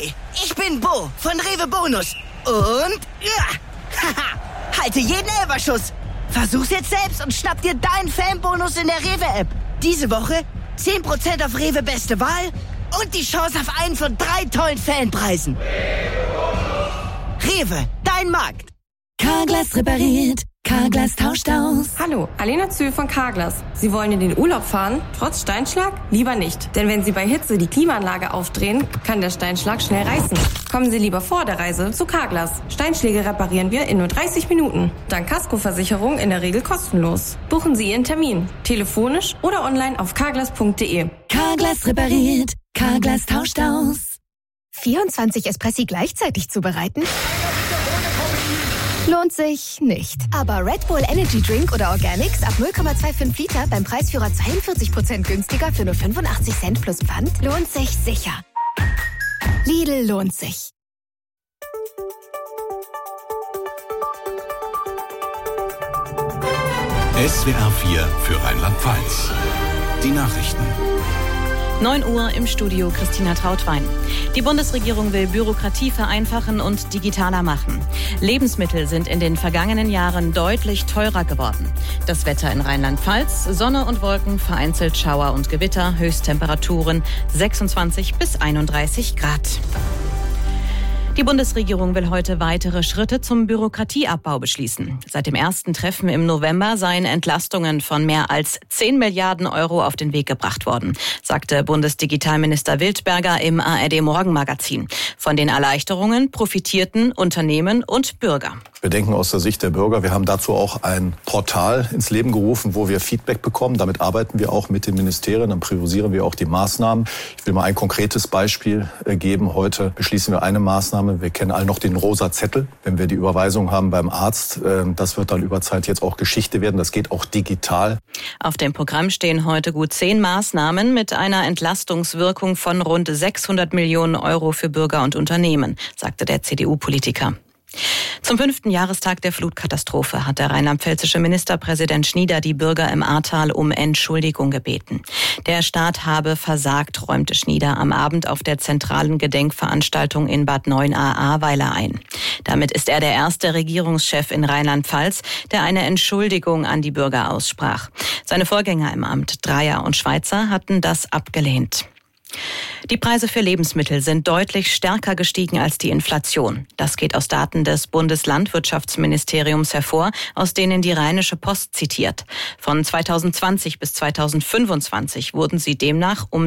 Hi, ich bin Bo von Rewe Bonus. Und halte jeden Elferschuss. Versuch's jetzt selbst und schnapp dir deinen Fanbonus in der Rewe-App. Diese Woche 10% auf Rewe Beste Wahl und die Chance auf einen von 3 tollen Fanpreisen. Rewe, dein Markt. Carglass repariert. Carglass tauscht aus. Hallo, Alena Zühl von Carglass. Sie wollen in den Urlaub fahren? Trotz Steinschlag? Lieber nicht. Denn wenn Sie bei Hitze die Klimaanlage aufdrehen, kann der Steinschlag schnell reißen. Kommen Sie lieber vor der Reise zu Carglass. Steinschläge reparieren wir in nur 30 Minuten. Dank Kaskoversicherung in der Regel kostenlos. Buchen Sie Ihren Termin. Telefonisch oder online auf carglass.de. Carglass repariert. Carglass tauscht aus. 24 Espressi gleichzeitig zubereiten? Lohnt sich nicht. Aber Red Bull Energy Drink oder Organics ab 0,25 Liter beim Preisführer 42% günstiger für nur 85 Cent plus Pfand lohnt sich sicher. Lidl lohnt sich. SWR 4 für Rheinland-Pfalz. Die Nachrichten. 9 Uhr im Studio Christina Trautwein. Die Bundesregierung will Bürokratie vereinfachen und digitaler machen. Lebensmittel sind in den vergangenen Jahren deutlich teurer geworden. Das Wetter in Rheinland-Pfalz: Sonne und Wolken, vereinzelt Schauer und Gewitter, Höchsttemperaturen 26 bis 31 Grad. Die Bundesregierung will heute weitere Schritte zum Bürokratieabbau beschließen. Seit dem ersten Treffen im November seien Entlastungen von mehr als 10 Milliarden Euro auf den Weg gebracht worden, sagte Bundesdigitalminister Wildberger im ARD-Morgenmagazin. Von den Erleichterungen profitierten Unternehmen und Bürger. Wir denken aus der Sicht der Bürger. Wir haben dazu auch ein Portal ins Leben gerufen, wo wir Feedback bekommen. Damit arbeiten wir auch mit den Ministerien. Dann priorisieren wir auch die Maßnahmen. Ich will mal ein konkretes Beispiel geben. Heute beschließen wir eine Maßnahme. Wir kennen alle noch den rosa Zettel. Wenn wir die Überweisung haben beim Arzt, das wird dann über Zeit jetzt auch Geschichte werden. Das geht auch digital. Auf dem Programm stehen heute gut 10 Maßnahmen mit einer Entlastungswirkung von rund 600 Millionen Euro für Bürger und Unternehmen, sagte der CDU-Politiker. Zum 5. Jahrestag der Flutkatastrophe hat der rheinland-pfälzische Ministerpräsident Schnieder die Bürger im Ahrtal um Entschuldigung gebeten. Der Staat habe versagt, räumte Schnieder am Abend auf der zentralen Gedenkveranstaltung in Bad Neuenahr-Ahrweiler ein. Damit ist er der erste Regierungschef in Rheinland-Pfalz, der eine Entschuldigung an die Bürger aussprach. Seine Vorgänger im Amt, Dreyer und Schweizer, hatten das abgelehnt. Die Preise für Lebensmittel sind deutlich stärker gestiegen als die Inflation. Das geht aus Daten des Bundeslandwirtschaftsministeriums hervor, aus denen die Rheinische Post zitiert. Von 2020 bis 2025 wurden sie demnach um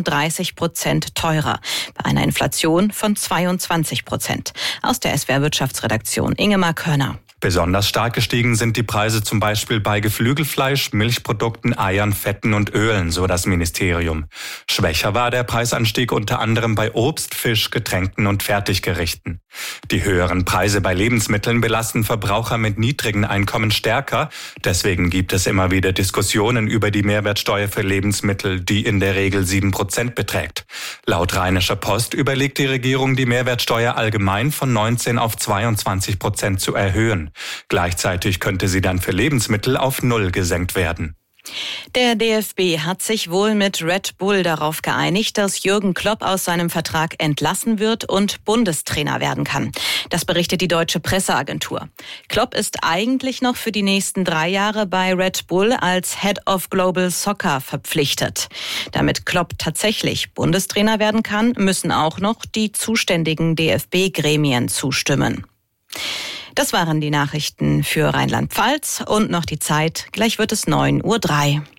36% teurer, bei einer Inflation von 22%. Aus der SWR Wirtschaftsredaktion Ingemar Körner. Besonders stark gestiegen sind die Preise zum Beispiel bei Geflügelfleisch, Milchprodukten, Eiern, Fetten und Ölen, so das Ministerium. Schwächer war der Preisanstieg unter anderem bei Obst, Fisch, Getränken und Fertiggerichten. Die höheren Preise bei Lebensmitteln belasten Verbraucher mit niedrigen Einkommen stärker. Deswegen gibt es immer wieder Diskussionen über die Mehrwertsteuer für Lebensmittel, die in der Regel 7% beträgt. Laut Rheinischer Post überlegt die Regierung, die Mehrwertsteuer allgemein von 19 auf 22% zu erhöhen. Gleichzeitig könnte sie dann für Lebensmittel auf 0 gesenkt werden. Der DFB hat sich wohl mit Red Bull darauf geeinigt, dass Jürgen Klopp aus seinem Vertrag entlassen wird und Bundestrainer werden kann. Das berichtet die deutsche Presseagentur. Klopp ist eigentlich noch für die nächsten 3 Jahre bei Red Bull als Head of Global Soccer verpflichtet. Damit Klopp tatsächlich Bundestrainer werden kann, müssen auch noch die zuständigen DFB-Gremien zustimmen. Das waren die Nachrichten für Rheinland-Pfalz und noch die Zeit. Gleich wird es 9:03 Uhr.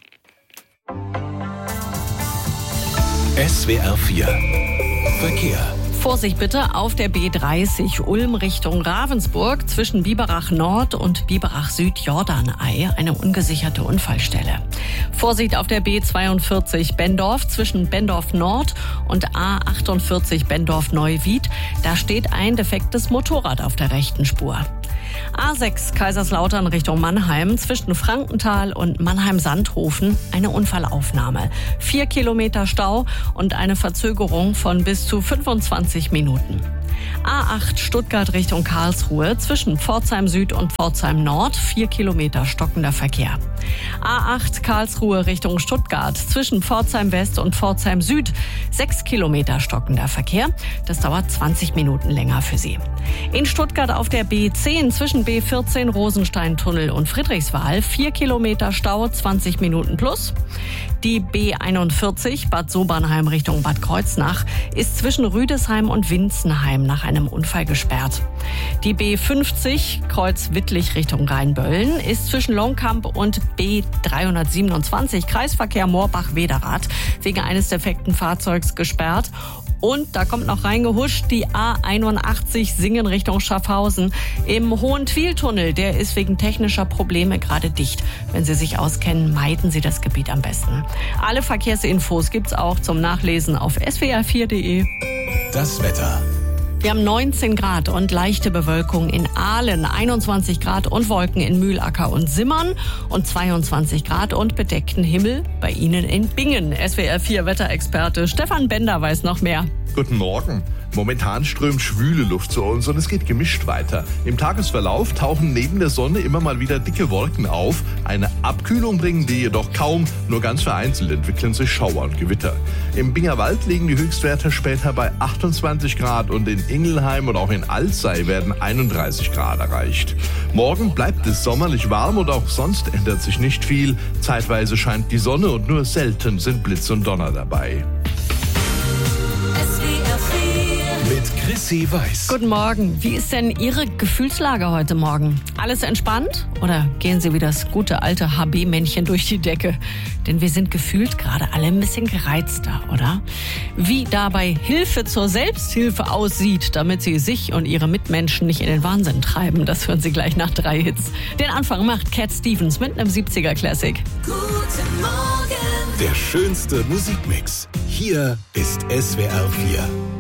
SWR 4 Verkehr. Vorsicht bitte auf der B30 Ulm Richtung Ravensburg zwischen Biberach Nord und Biberach Süd Jordanei, eine ungesicherte Unfallstelle. Vorsicht auf der B42 Bendorf zwischen Bendorf Nord und A48 Bendorf Neuwied, da steht ein defektes Motorrad auf der rechten Spur. A6 Kaiserslautern Richtung Mannheim zwischen Frankenthal und Mannheim-Sandhofen eine Unfallaufnahme. 4 Kilometer Stau und eine Verzögerung von bis zu 25 Minuten. A8 Stuttgart Richtung Karlsruhe zwischen Pforzheim Süd und Pforzheim Nord 4 Kilometer stockender Verkehr. A8 Karlsruhe Richtung Stuttgart zwischen Pforzheim West und Pforzheim Süd 6 Kilometer stockender Verkehr. Das dauert 20 Minuten länger für Sie. In Stuttgart auf der B10 zwischen B14 Rosensteintunnel und Friedrichswal 4 Kilometer Stau, 20 Minuten plus. Die B41 Bad Sobernheim Richtung Bad Kreuznach ist zwischen Rüdesheim und Winzenheim nach einem Unfall gesperrt. Die B50 Kreuz Wittlich Richtung Rheinböllen ist zwischen Longkamp und B327 Kreisverkehr Moorbach-Wederath wegen eines defekten Fahrzeugs gesperrt. Und da kommt noch reingehuscht die A81 Singen Richtung Schaffhausen im Hohentwiel-Tunnel. Der ist wegen technischer Probleme gerade dicht. Wenn Sie sich auskennen, meiden Sie das Gebiet am besten. Alle Verkehrsinfos gibt's auch zum Nachlesen auf swr4.de. Das Wetter. Wir haben 19 Grad und leichte Bewölkung in Aalen, 21 Grad und Wolken in Mühlacker und Simmern und 22 Grad und bedeckten Himmel bei Ihnen in Bingen. SWR4 Wetterexperte Stefan Bender weiß noch mehr. Guten Morgen. Momentan strömt schwüle Luft zu uns und es geht gemischt weiter. Im Tagesverlauf tauchen neben der Sonne immer mal wieder dicke Wolken auf. Eine Abkühlung bringen die jedoch kaum, nur ganz vereinzelt entwickeln sich Schauer und Gewitter. Im Bingerwald liegen die Höchstwerte später bei 28 Grad und in Ingelheim und auch in Alzey werden 31 Grad erreicht. Morgen bleibt es sommerlich warm und auch sonst ändert sich nicht viel. Zeitweise scheint die Sonne und nur selten sind Blitz und Donner dabei. Mit Chrissy Weiß. Guten Morgen. Wie ist denn Ihre Gefühlslage heute Morgen? Alles entspannt? Oder gehen Sie wie das gute alte HB-Männchen durch die Decke? Denn wir sind gefühlt gerade alle ein bisschen gereizter, oder? Wie dabei Hilfe zur Selbsthilfe aussieht, damit Sie sich und Ihre Mitmenschen nicht in den Wahnsinn treiben, das hören Sie gleich nach 3 Hits. Den Anfang macht Cat Stevens mit einem 70er-Classic. Guten Morgen. Der schönste Musikmix. Hier ist SWR4.